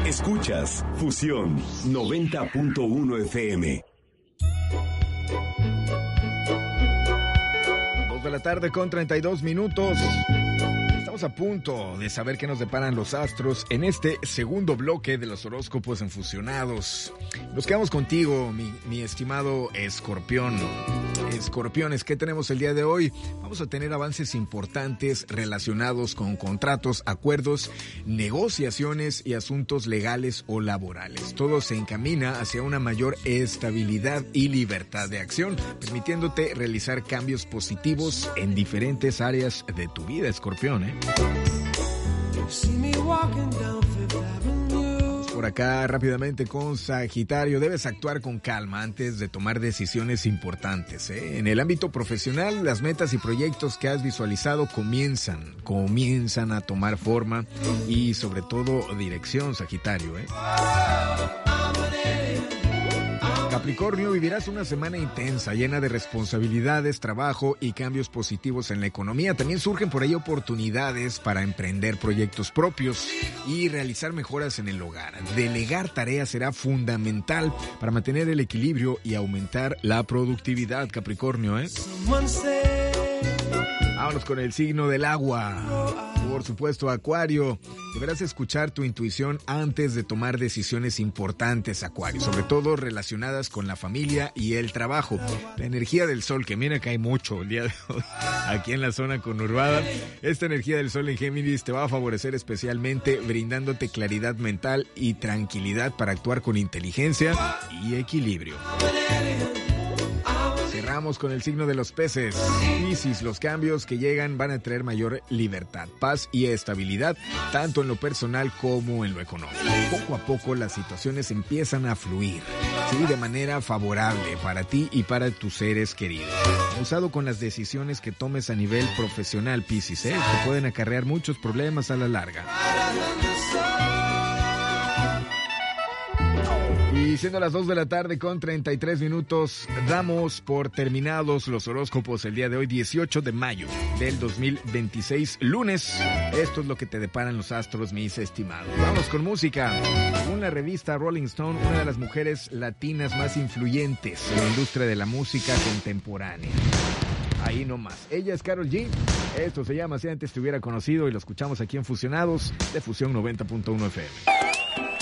Escuchas Fusión 90.1 FM. 2 de la tarde con 32 minutos. Estamos a punto de saber qué nos deparan los astros en este segundo bloque de los horóscopos en Fusionados. Nos quedamos contigo, mi estimado Escorpión. Escorpiones, ¿qué tenemos el día de hoy? Vamos a tener avances importantes relacionados con contratos, acuerdos, negociaciones y asuntos legales o laborales. Todo se encamina hacia una mayor estabilidad y libertad de acción, permitiéndote realizar cambios positivos en diferentes áreas de tu vida, Escorpión, ¿eh? Por acá rápidamente con Sagitario, debes actuar con calma antes de tomar decisiones importantes, ¿eh? En el ámbito profesional, las metas y proyectos que has visualizado comienzan a tomar forma y sobre todo dirección, Sagitario, ¿eh? Capricornio, vivirás una semana intensa, llena de responsabilidades, trabajo y cambios positivos en la economía. También surgen por ahí oportunidades para emprender proyectos propios y realizar mejoras en el hogar. Delegar tareas será fundamental para mantener el equilibrio y aumentar la productividad, Capricornio, ¿eh? Vámonos con el signo del agua. Por supuesto, Acuario, deberás escuchar tu intuición antes de tomar decisiones importantes, Acuario, sobre todo relacionadas con la familia y el trabajo. La energía del sol, que mira que hay mucho el día de hoy aquí en la zona conurbada, esta energía del sol en Géminis te va a favorecer especialmente brindándote claridad mental y tranquilidad para actuar con inteligencia y equilibrio. Cerramos con el signo de los peces. Piscis, los cambios que llegan van a traer mayor libertad, paz y estabilidad, tanto en lo personal como en lo económico. Poco a poco las situaciones empiezan a fluir, sí, de manera favorable para ti y para tus seres queridos. Usado con las decisiones que tomes a nivel profesional, Piscis, te pueden acarrear muchos problemas a la larga. Y siendo las 2 de la tarde con 33 minutos, damos por terminados los horóscopos el día de hoy, 18 de mayo del 2026, lunes. Esto es lo que te deparan los astros, mis estimados. Vamos con música. Según la revista Rolling Stone, una de las mujeres latinas más influyentes en la industria de la música contemporánea. Ahí nomás. Ella es Karol G. Esto se llama Si Antes Te Hubiera Conocido y lo escuchamos aquí en Fusionados de Fusión 90.1 FM.